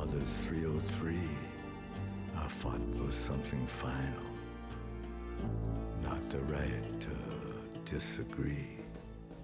father's 303. I fought for something final, not the right to disagree.